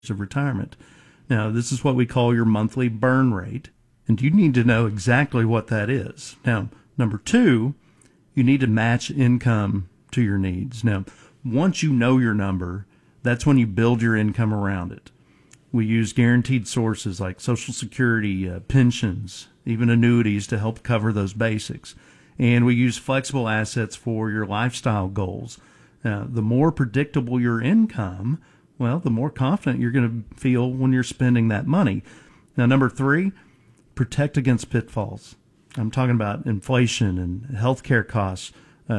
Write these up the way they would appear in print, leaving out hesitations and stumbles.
of retirement. Now, this is what we call your monthly burn rate, and you need to know exactly what that is. Now, number two, you need to match income to your needs. Now, once you know your number, that's when you build your income around it. We use guaranteed sources like Social Security, pensions, even annuities to help cover those basics. And we use flexible assets for your lifestyle goals. Now, the more predictable your income, well, the more confident you're going to feel when you're spending that money. Now, number three, protect against pitfalls. I'm talking about inflation and healthcare costs,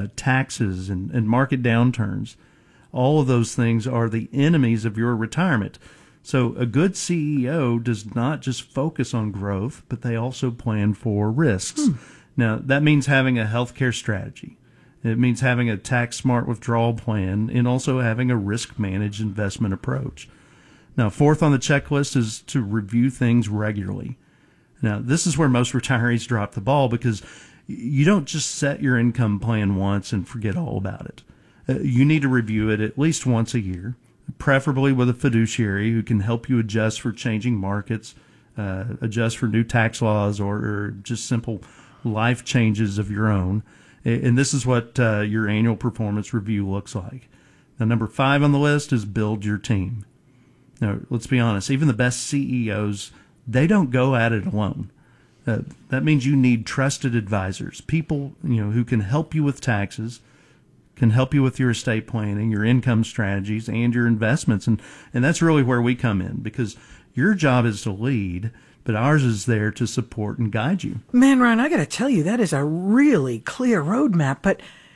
taxes, and market downturns. All of those things are the enemies of your retirement. So a good CEO does not just focus on growth, but they also plan for risks. Now, that means having a healthcare strategy. It means having a tax-smart withdrawal plan and also having a risk-managed investment approach. Now, fourth on the checklist is to review things regularly. Now, this is where most retirees drop the ball because you don't just set your income plan once and forget all about it. You need to review it at least once a year, preferably with a fiduciary who can help you adjust for changing markets, adjust for new tax laws, or just simple life changes of your own. And this is what your annual performance review looks like. Now, number five on the list is build your team. Now, let's be honest, even the best CEOs, they don't go at it alone. That means you need trusted advisors, people who can help you with taxes, can help you with your estate planning, your income strategies, and your investments. And that's really where we come in, because your job is to lead, but ours is there to support and guide you. Man, Ryan, I got to tell you, that is a really clear roadmap. But,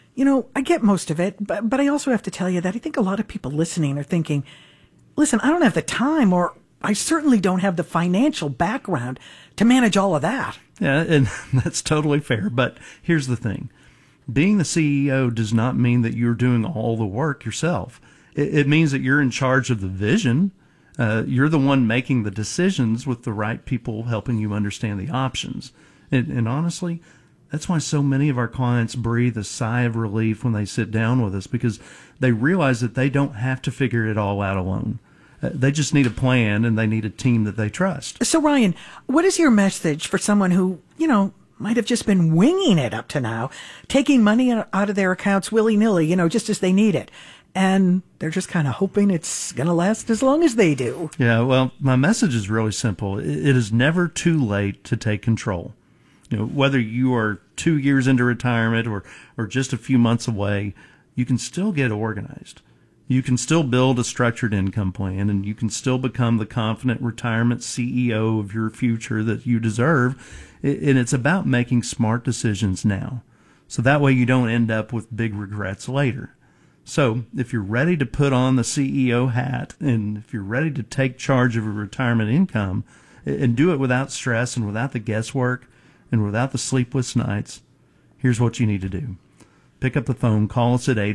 I get most of it. But I also have to tell you that I think a lot of people listening are thinking, listen, I don't have the time, or I certainly don't have the financial background to manage all of that. Yeah, and that's totally fair. But here's the thing. Being the CEO does not mean that you're doing all the work yourself. It means that you're in charge of the vision. You're the one making the decisions with the right people helping you understand the options. And honestly, that's why so many of our clients breathe a sigh of relief when they sit down with us, because they realize that they don't have to figure it all out alone. They just need a plan, and they need a team that they trust. So, Ryan, what is your message for someone who, might have just been winging it up to now, taking money out of their accounts willy-nilly, just as they need it, and they're just kind of hoping it's going to last as long as they do? Yeah, well, my message is really simple. It is never too late to take control. Whether you are 2 years into retirement or just a few months away, you can still get organized. You can still build a structured income plan, and you can still become the confident retirement CEO of your future that you deserve. And it's about making smart decisions now, so that way you don't end up with big regrets later. So if you're ready to put on the CEO hat, and if you're ready to take charge of a retirement income and do it without stress and without the guesswork and without the sleepless nights, here's what you need to do. Pick up the phone, call us at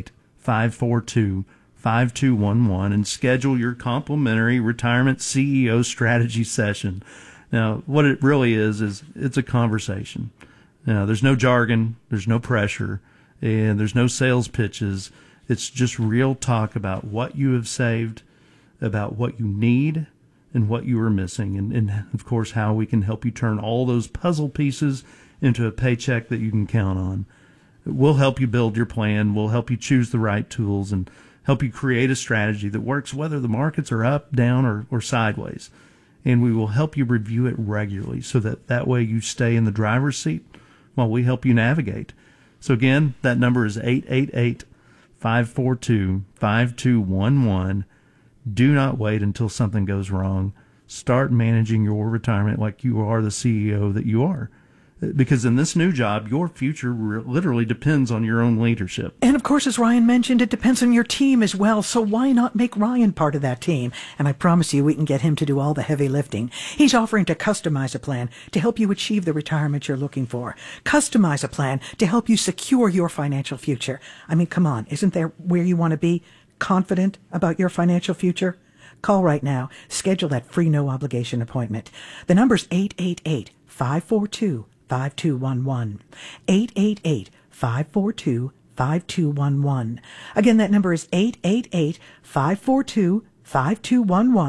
888-542-5211 and schedule your complimentary retirement CEO strategy session. Now, what it really is it's a conversation. Now, there's no jargon, there's no pressure, and there's no sales pitches. It's just real talk about what you have saved, about what you need, and what you are missing, and of course, how we can help you turn all those puzzle pieces into a paycheck that you can count on. We'll help you build your plan. We'll help you choose the right tools and help you create a strategy that works whether the markets are up, down, or sideways. And we will help you review it regularly so that way you stay in the driver's seat while we help you navigate. So again, that number is 888-542-5211. Do not wait until something goes wrong. Start managing your retirement like you are the CEO that you are. Because in this new job, your future literally depends on your own leadership. And of course, as Ryan mentioned, it depends on your team as well. So why not make Ryan part of that team? And I promise you, we can get him to do all the heavy lifting. He's offering to customize a plan to help you achieve the retirement you're looking for. Customize a plan to help you secure your financial future. I mean, come on, isn't there where you want to be? Confident about your financial future? Call right now. Schedule that free no obligation appointment. The number's 888-542-5211. 888-542-5211. Again, that number is 888-542-5211. 5211